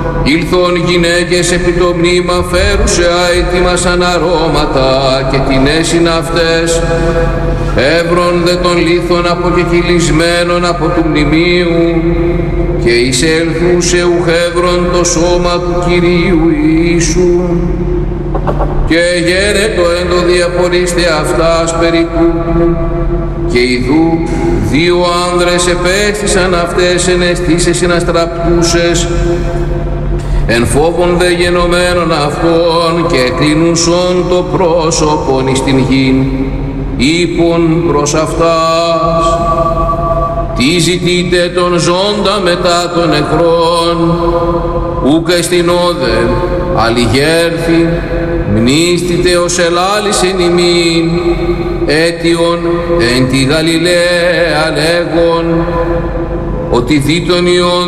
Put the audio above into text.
ήλθον γυναίκες επί το μνήμα φέρουσε αίτημασαν αρώματα και την έσυν αυτές, έβρον δε των λίθων αποκεκυλισμένων από του μνημείου και εισέλθουσε ουχεύρον το σώμα του Κυρίου Ιησού και γένετο εν το διαπορείστε αυτάς περί τούτου και ιδού δύο άνδρες επέστησαν αυτές εν αισθήσεις συναστραπτούσες εν φόβον δε γενομένων αυτών και κλεινούσον το πρόσωπον εις την γην, είπον προς αυτάς, τι ζητείτε τον ζώντα μετά των νεκρών, ούκ εστιν όδεν, αλληγέρθη, μνήστητε ως ελάλησεν ημίν, αίτιον εν τη Γαλιλαία λέγον, ότι δι τον Υιόν